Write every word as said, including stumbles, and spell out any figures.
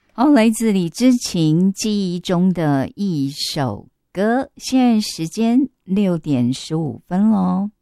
好，来自李知琴记忆中的一首歌。现在时间六点十五分咯。